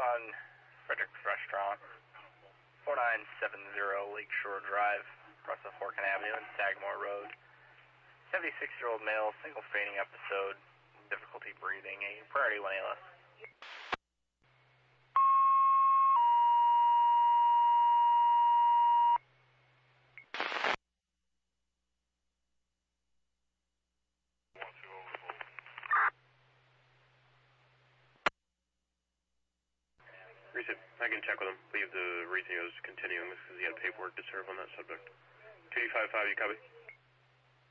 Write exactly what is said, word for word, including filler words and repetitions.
on Frederick's Restaurant, four nine seven zero Lakeshore Drive, across the Forkin Avenue and Sagamore Road. seventy-six-year-old male, single fainting episode, difficulty breathing, a priority one A L S. Reset, I can check with him. Believe the reason he was continuing is because he had paperwork to serve on that subject. two D five five, you copy?